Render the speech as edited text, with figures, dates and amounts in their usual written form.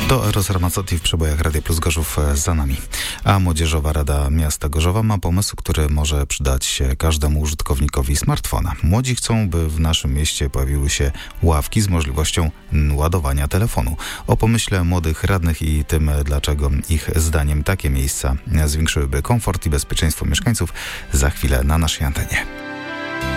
To Eros Ramazzotti w przebojach Radia Plus Gorzów za nami. A Młodzieżowa Rada Miasta Gorzowa ma pomysł, który może przydać się każdemu użytkownikowi smartfona. Młodzi chcą, by w naszym mieście pojawiły się ławki z możliwością ładowania telefonu. O pomyśle młodych radnych i tym, dlaczego ich zdaniem takie miejsca zwiększyłyby komfort i bezpieczeństwo mieszkańców, za chwilę na naszej antenie.